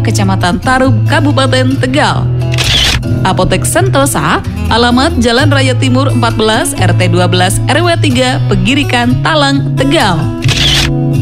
Kecamatan Tarub, Kabupaten Tegal. Apotek Sentosa, alamat Jalan Raya Timur 14, RT 12, RW 3, Pegirikan, Talang, Tegal.